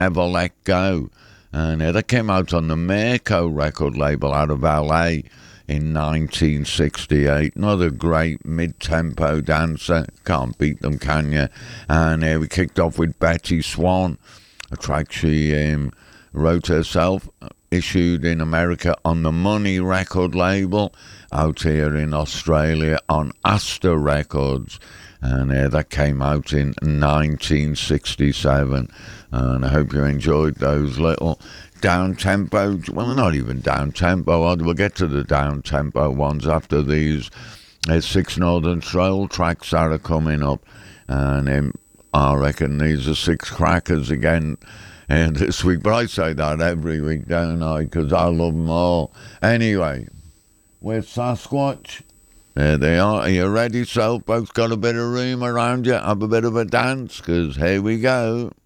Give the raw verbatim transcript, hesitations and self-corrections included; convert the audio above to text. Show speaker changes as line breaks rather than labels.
Ever Let Go. And uh, that came out on the Mirko record label out of L A in nineteen sixty-eight. Another great mid-tempo dancer. Can't beat them, can you? And uh, we kicked off with Betty Swan, a track she um, wrote herself, issued in America on the Money record label, out here in Australia on Astor Records. And uh, that came out in nineteen sixty-seven. And I hope you enjoyed those little down-tempo, well, not even down-tempo, we'll get to the down-tempo ones after these uh, six Northern Soul tracks that are coming up. And um, I reckon these are six crackers again uh, this week. But I say that every week, don't I? Because I love them all. Anyway, with Sasquatch, there they are. Are you ready, Soul folks? Got a bit of room around you? Have a bit of a dance? Because here we go.